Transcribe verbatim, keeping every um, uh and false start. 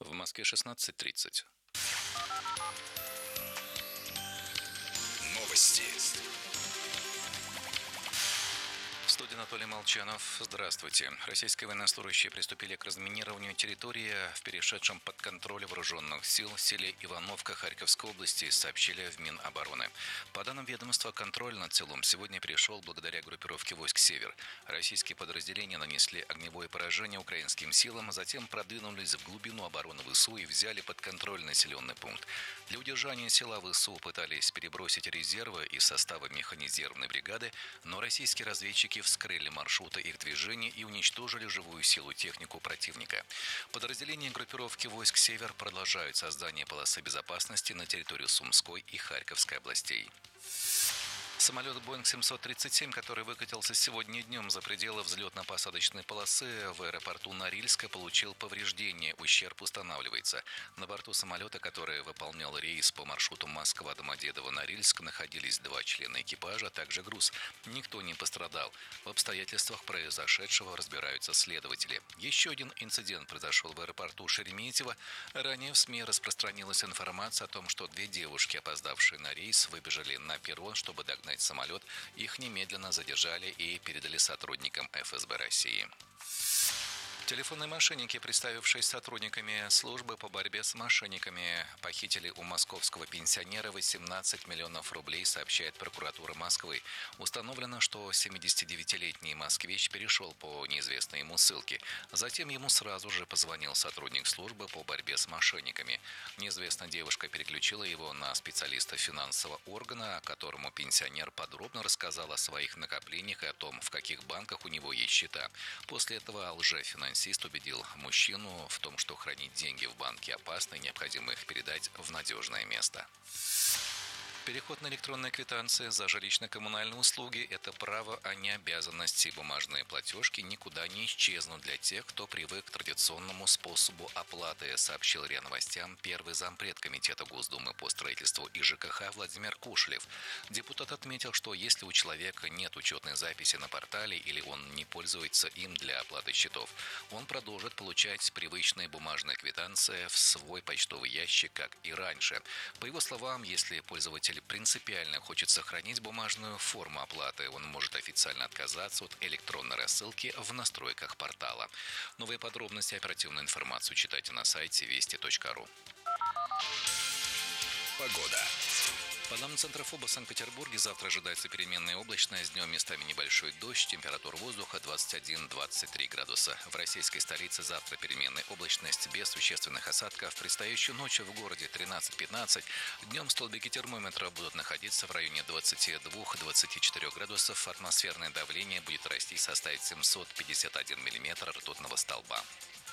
В Москве шестнадцать тридцать. Новости. В студии Анатолий Молчанов. Здравствуйте. Российские военнослужащие приступили к разминированию территории в перешедшем под контроль вооруженных сил в селе Ивановка Харьковской области, сообщили в Минобороны. По данным ведомства, контроль над селом сегодня перешел благодаря группировке войск «Север». Российские подразделения нанесли огневое поражение украинским силам, а затем продвинулись в глубину обороны ВСУ и взяли под контроль населенный пункт. Для удержания села ВСУ пытались перебросить резервы из состава механизированной бригады, но российские разведчики вскрыли маршруты их движения и уничтожили живую силу технику противника. Подразделения группировки войск «Север» продолжают создание полосы безопасности на территории Сумской и Харьковской областей. Самолет Боинг семьсот тридцать семь, который выкатился сегодня днем за пределы взлетно-посадочной полосы в аэропорту Норильска, получил повреждения. Ущерб устанавливается. На борту самолета, который выполнял рейс по маршруту Москва-Домодедово-Норильск, находились два члена экипажа, а также груз. Никто не пострадал. В обстоятельствах произошедшего разбираются следователи. Еще один инцидент произошел в аэропорту Шереметьево. Ранее в СМИ распространилась информация о том, что две девушки, опоздавшие на рейс, выбежали на перрон, чтобы догнать самолет. Их немедленно задержали и передали сотрудникам эф эс бэ России. Телефонные мошенники, представившись сотрудниками службы по борьбе с мошенниками, похитили у московского пенсионера восемнадцать миллионов рублей, сообщает прокуратура Москвы. Установлено, что семидесятидевятилетний москвич перешел по неизвестной ему ссылке. Затем ему сразу же позвонил сотрудник службы по борьбе с мошенниками. Неизвестная девушка переключила его на специалиста финансового органа, которому пенсионер подробно рассказал о своих накоплениях и о том, в каких банках у него есть счета. После этого лжефинансист убедил мужчину в том, что хранить деньги в банке опасно и необходимо их передать в надежное место. Переход на электронные квитанции за жилищно-коммунальные услуги – это право, а не обязанность. И бумажные платежки никуда не исчезнут для тех, кто привык к традиционному способу оплаты, сообщил РИА Новостям первый зампред Комитета Госдумы по строительству и жэ ка ха Владимир Кушелев. Депутат отметил, что если у человека нет учетной записи на портале или он не пользуется им для оплаты счетов, он продолжит получать привычные бумажные квитанции в свой почтовый ящик, как и раньше. По его словам, если пользователь принципиально хочет сохранить бумажную форму оплаты, он может официально отказаться от электронной рассылки в настройках портала. Новые подробности и оперативную информацию читайте на сайте вести точка ру. Погода. По данным Центра ФОБа в Санкт-Петербурге завтра ожидается переменная облачность, днем местами небольшой дождь, температура воздуха двадцать один - двадцать три градуса. В российской столице завтра переменная облачность без существенных осадков. Предстоящую ночью в городе тринадцать - пятнадцать. Днем столбики термометра будут находиться в районе двадцати двух - двадцати четырёх градусов. Атмосферное давление будет расти и составить семьсот пятьдесят один миллиметр ртутного столба.